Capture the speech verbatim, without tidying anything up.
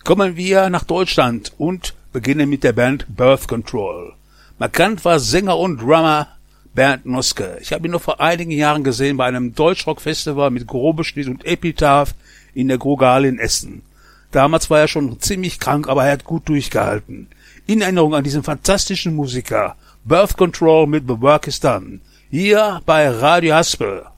Kommen wir nach Deutschland und beginnen mit der Band Birth Control. Markant war Sänger und Drummer Bernd Noske. Ich habe ihn noch vor einigen Jahren gesehen bei einem Deutschrock-Festival mit Grobeschnitt und Epitaph in der Grogale in Essen. Damals war er schon ziemlich krank, aber er hat gut durchgehalten. In Erinnerung an diesen fantastischen Musiker. Birth Control mit The Work Is Done. Hier bei Radio Haspel.